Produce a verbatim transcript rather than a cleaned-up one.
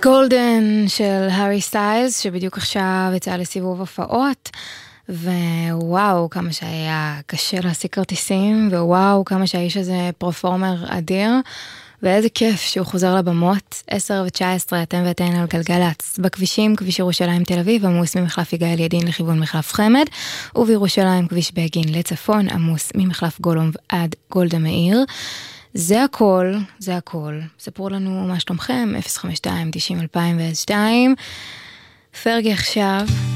גולדן של הארי סטיילס, שבדיוק עכשיו יצא לסיבוב הופעות, ווואו, כמה שהיה קשה להשיג כרטיסים, ווואו, כמה שהאיש הזה פרפורמר אדיר, ואיזה כיף שהוא חוזר לבמות. עשר ותשע עשרה, אתם ואתן על גלגלץ. בכבישים, כביש ירושלים תל אביב, עמוס ממחלף יגאל ידין לכיוון מחלף חמד, ובירושלים כביש בגין לצפון, עמוס ממחלף גולום עד גולדה מאיר. זה הכל, זה הכל. ספרו לנו מה שלומכם, אפס חמש שתיים תשעים אלפיים ושתיים. פרגי עכשיו.